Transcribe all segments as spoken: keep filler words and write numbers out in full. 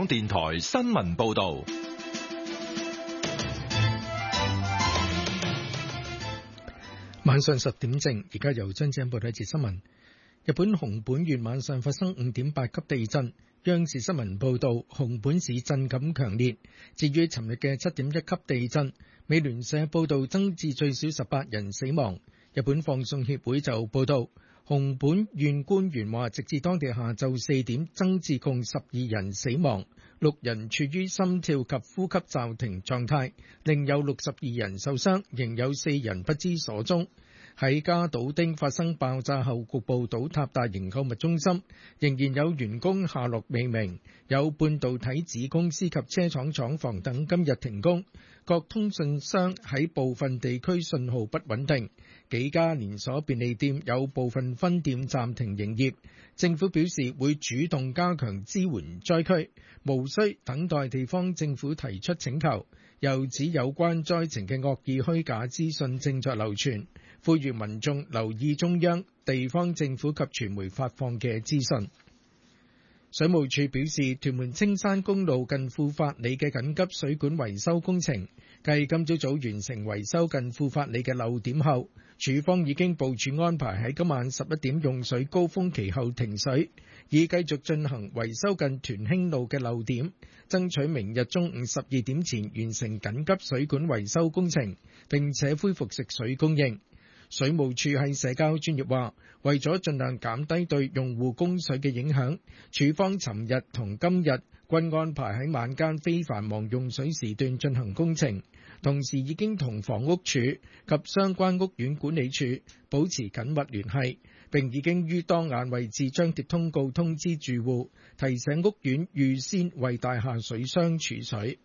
港電台新聞報道。 晚上十點正，而家由張正報道一節新聞。日本熊本縣晚上發生五點八級地震，央視新聞報道，熊本市震感強烈。至於尋日嘅七點一級地震，美聯社報道增至最少十八人死亡。日本放送協會就報道，熊本縣官員話，直至當地下晝四點，增至共十二人死亡，六人處於心跳及呼吸暫停狀態，另有六十二人受傷，仍有四人不知所蹤。喺加島町發生爆炸後局部倒塌大型購物中心，仍然有員工下落未明，有半導體子公司及車廠廠房等今日停工，各通訊商喺部分地區信號不穩定，幾家連鎖便利店有部分分店暫停營業。政府表示會主動加強支援災區，無需等待地方政府提出請求，又指有關災情嘅惡意虛假資訊正在流傳，呼籲民眾留意中央、地方政府及傳媒發放嘅資訊。水務署表示，屯門青山公路近富發里嘅緊急水管維修工程，繼今朝早完成維修近富發里嘅漏點後，署方已經部署安排喺今晚十一點用水高峰期後停水，以繼續進行維修近屯興路嘅漏點，爭取明日中午十二點前完成緊急水管維修工程，並且恢復食水供應。水務署喺社交專頁話，為咗盡量減低對用戶供水嘅影響，署方尋日同今日均安排喺晚間非繁忙用水時段進行工程，同時已經同房屋署及相關屋苑管理處保持緊密聯繫，並已經於當眼位置張貼通告通知住戶，提醒屋苑預先為大廈水箱儲水。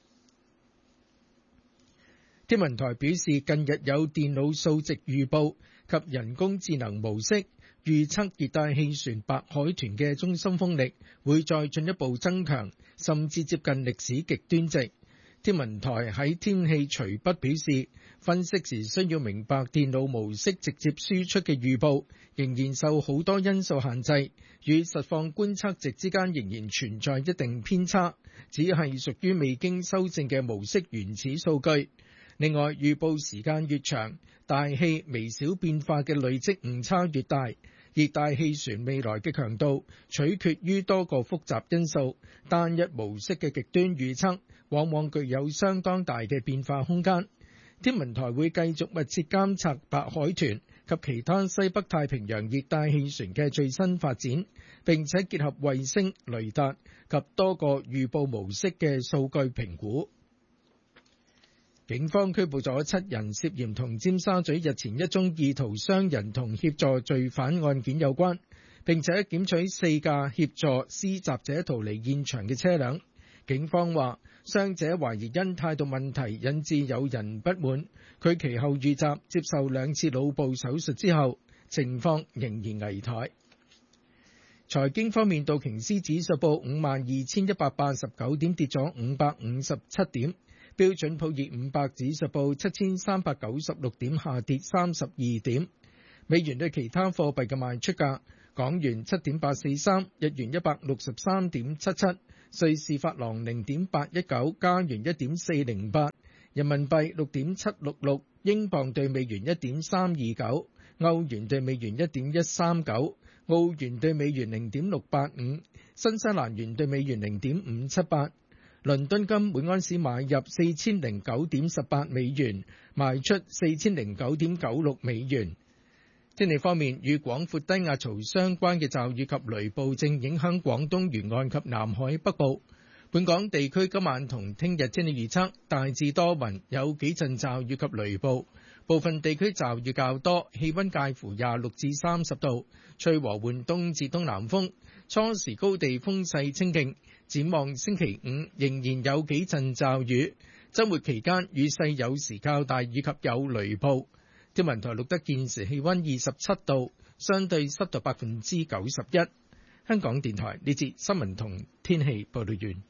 天文台表示，近日有電腦數值預報及人工智能模式預測熱帶氣旋白海豚嘅中心風力會再進一步增強，甚至接近歷史極端值。天文台喺天氣隨筆表示，分析時需要明白電腦模式直接輸出嘅預報仍然受好多因素限制，與實況觀測值之間仍然存在一定偏差，只係屬於未經修正嘅模式原始數據。另外，預報時間越長，大氣微小變化嘅累積誤差越大，熱帶氣旋未來嘅強度取決於多個複雜因素，單一模式嘅極端預測往往具有相當大嘅變化空間。天文台會繼續密切監察白海豚及其他西北太平洋熱帶氣旋嘅最新發展，並且結合衛星、雷達及多個預報模式嘅數據評估。警方拘捕咗七人，涉嫌同尖沙咀日前一宗意圖傷人同協助罪犯案件有關，並且檢取四架協助施襲者逃離現場嘅車輛。警方話，傷者懷疑因態度問題引致有人不滿，佢其後遇襲，接受兩次腦部手術之後，情況仍然危殆。財經方面，道瓊斯指數報五萬二千一百八十九點，跌咗五百五十七點。標準普爾五百指數報七千三百九十六點，下跌三十二點。美元對其他貨幣嘅賣出價：港元七點八四三，日元一百六十三點七七，瑞士法郎零點八一九，加元一點四零八，人民幣六點七六六，英鎊對美元一點三二九，歐元對美元一點一三九，澳元對美元零點六八五，新西蘭元對美元零點五七八。倫敦金每安士買入四千零九點十八美元，賣出四千零九點九六美元。天氣方面，與廣闊低壓槽相關嘅驟雨及雷暴正影響廣東沿岸及南海北部。本港地區今晚同聽日天氣預測大致多雲，有幾陣驟雨及雷暴，部分地區驟雨較多，氣溫介乎廿六至三十度，吹和緩東至東南風，初時高地風勢清勁。展望星期五仍然有幾陣驟雨，週末期間雨勢有時較大，以及有雷暴。天文台錄得現時氣溫二十七度，相對濕度百分之九十一。香港電台呢節新聞同天氣報道完。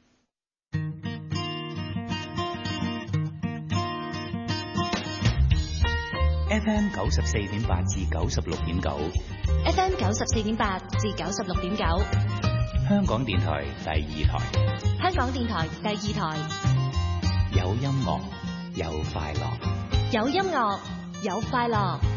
F M 九十四點八至九十六點九 ，F M 九十四點八至九十六點九。 香港電台第二台。 香港電台第二台。 有音樂，有快樂。 有音樂，有快樂。